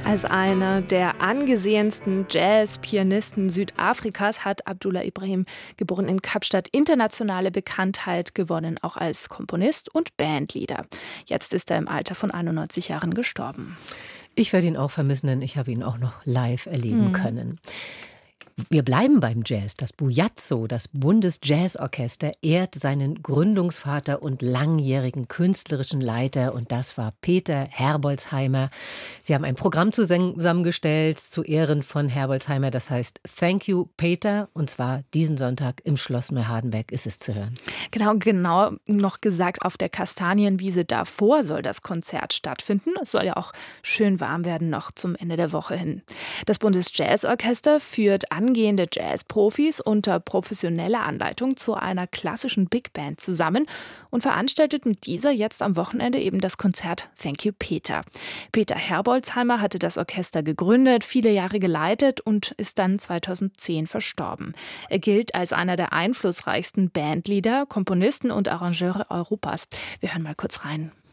Als einer der angesehensten Jazz-Pianisten Südafrikas hat Abdullah Ibrahim, geboren in Kapstadt, internationale Bekanntheit gewonnen, auch als Komponist und Bandleader. Jetzt ist er im Alter von 91 Jahren gestorben. Ich werde ihn auch vermissen, denn ich habe ihn auch noch live erleben können. Wir bleiben beim Jazz. Das Bujazzo, das Bundesjazzorchester, ehrt seinen Gründungsvater und langjährigen künstlerischen Leiter, und das war Peter Herbolzheimer. Sie haben ein Programm zusammengestellt zu Ehren von Herbolzheimer, das heißt Thank You Peter, und zwar diesen Sonntag im Schloss Neuhardenberg ist es zu hören. Genau noch gesagt, auf der Kastanienwiese davor soll das Konzert stattfinden. Es soll ja auch schön warm werden noch zum Ende der Woche hin. Das Bundesjazzorchester führt angehende Jazzprofis unter professioneller Anleitung zu einer klassischen Big Band zusammen und veranstaltet mit dieser jetzt am Wochenende eben das Konzert Thank You Peter. Peter Herbolzheimer hatte das Orchester gegründet, viele Jahre geleitet und ist dann 2010 verstorben. Er gilt als einer der einflussreichsten Bandleader, Komponisten und Arrangeure Europas. Wir hören mal kurz rein.